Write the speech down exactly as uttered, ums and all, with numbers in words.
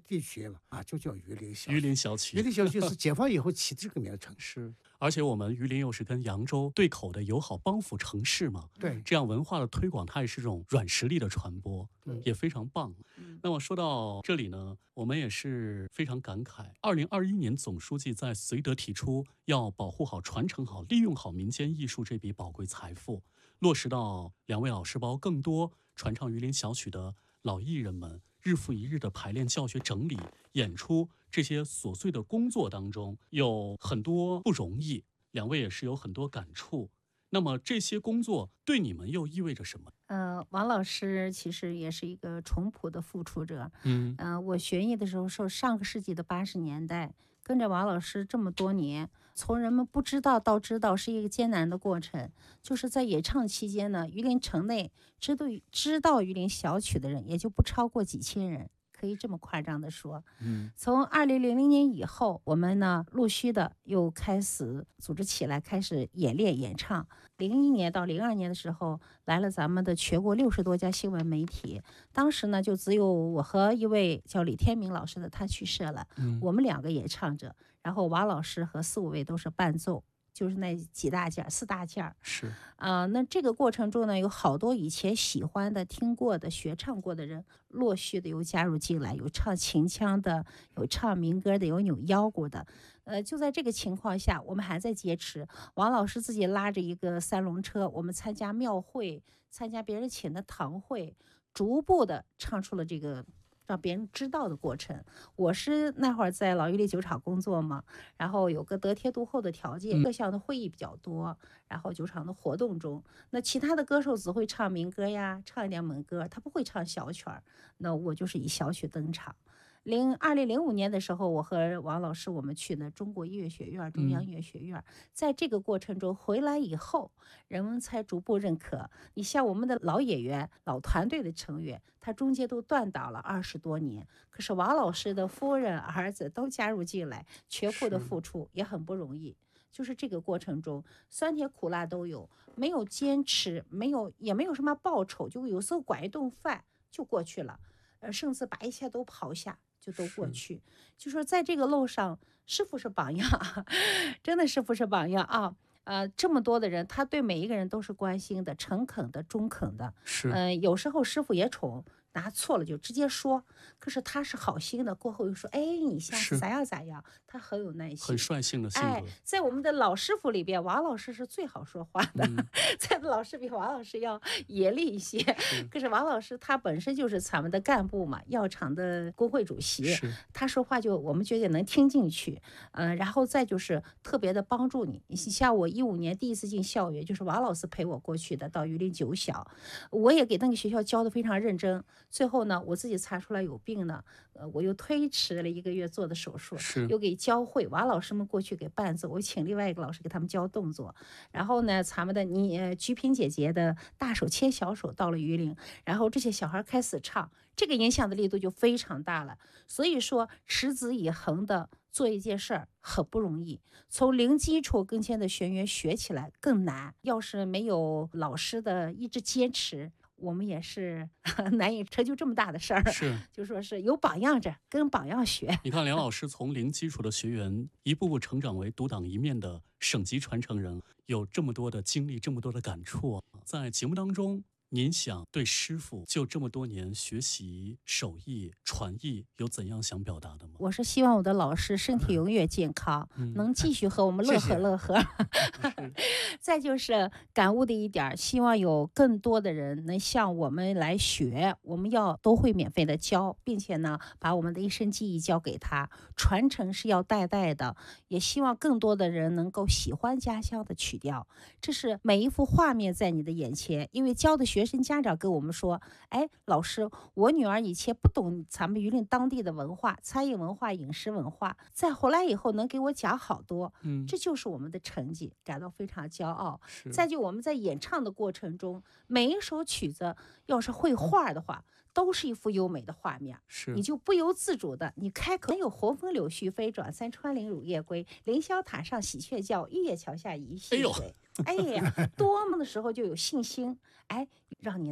地区啊，就叫榆林小榆林小曲， 榆林小曲是解放以后起的这个名称。 是，而且我们榆林又是跟扬州对口的友好帮扶城市嘛， 对， 这样文化的推广，它也是这种软实力的传播，也非常棒。嗯、那么说到这里呢，我们也是非常感慨，二零二一年总书记在绥德提出要保护好、传承好、利用好民间艺术这笔宝贵财富，落实到两位老师包更多传唱榆林小曲的老艺人们日复一日的排练、教学、整理、演出这些琐碎的工作当中，有很多不容易，两位也是有很多感触。那么这些工作对你们又意味着什么？ 呃，王老师其实也是一个淳朴的付出者。 嗯， 呃，我学艺的时候是上个世纪的八十年代，跟着王老师这么多年，从人们不知道到知道是一个艰难的过程。就是在演唱期间呢，榆林城内知道知道榆林小曲的人也就不超过几千人。可以这么夸张的说， 嗯， 从二零零零年以后，我们呢陆续的又开始组织起来，开始演练演唱。零一年到零二年的时候，来了咱们的全国六十多家新闻媒体，当时呢就只有我和一位叫李天明老师的，他去世了， 嗯、 我们两个演唱者，然后王老师和四五位都是伴奏。就是那几大件四大件是啊、呃，那这个过程中呢，有好多以前喜欢的、听过的、学唱过的人，陆续的又加入进来，有唱秦腔的，有唱民歌的，有扭腰鼓的。呃，就在这个情况下，我们还在坚持。王老师自己拉着一个三轮车，我们参加庙会，参加别人请的堂会，逐步的唱出了这个。让别人知道的过程。我是那会儿在老榆林酒厂工作嘛，然后有个得天独厚的条件，各项的会议比较多，然后酒厂的活动中，那其他的歌手只会唱民歌呀，唱一点门歌，他不会唱小曲儿，那我就是以小曲登场。零二零零五年的时候，我和王老师我们去的中国音乐学院、中央音乐学院，嗯、在这个过程中回来以后，人们才逐步认可。你像我们的老演员、老团队的成员，他中间都断档了二十多年，可是王老师的夫人、儿子都加入进来，全部的付出也很不容易。就是这个过程中，酸甜苦辣都有，没有坚持，没有也没有什么报酬，就有时候管一顿饭就过去了，呃，甚至把一切都抛下。就都过去，就说在这个路上，师傅是榜样，真的师傅是榜样啊！呃，这么多的人，他对每一个人都是关心的、诚恳的、中肯的。 是， 嗯、呃，有时候师傅也宠，拿错了就直接说，可是他是好心的，过后又说，哎，你下次咋样咋样，他很有耐心， 很率性的性格。 哎，在我们的老师傅里边，王老师是最好说话的， 嗯、 在老师比王老师要严厉一些。可是王老师他本身就是咱们的干部嘛，药厂的工会主席，他说话就我们觉得能听进去。嗯、呃，然后再就是特别的帮助你。你像我一五年第一次进校园，就是王老师陪我过去的，到榆林九小，我也给那个学校教的非常认真。最后呢，我自己查出来有病呢，呃，我又推迟了一个月做的手术，又给教会王老师们过去给伴奏，我请另外一个老师给他们教动作。然后呢，咱们的你呃菊萍姐姐的大手牵小手到了榆林，然后这些小孩开始唱，这个影响的力度就非常大了。所以说，持之以恒的做一件事儿很不容易，从零基础跟前的学员学起来更难。要是没有老师的一直坚持，我们也是难以成就这么大的事儿。 是， 就说是有榜样着，跟榜样学。 你看梁老师从零基础的学员一步步成长为独当一面的省级传承人，有这么多的经历，这么多的感触。在节目当中，您想对师傅就这么多年学习手艺传艺有怎样想表达的吗？ 我是希望我的老师身体永远健康，嗯、能继续和我们乐呵乐呵。再就是感悟的一点，希望有更多的人能向我们来学，我们要都会免费的教，并且呢，把我们的一身技艺教给他。传承是要代代的，也希望更多的人能够喜欢家乡的曲调。这是每一幅画面在你的眼前，因为教的学生家长跟我们说，哎，老师，我女儿以前不懂咱们榆林当地的文化、餐饮文化、饮食文化，再回来以后能给我讲好多，嗯，这就是我们的成绩，感到非常骄傲。再就我们在演唱的过程中，每一首曲子要是会画的话，都是一幅优美的画面， 是你就不由自主的，你开口有红枫柳絮飞，转三川林乳夜归，凌霄塔上喜鹊叫，玉叶桥下一溪水。哎呀，多么的时候就有信心，哎，让你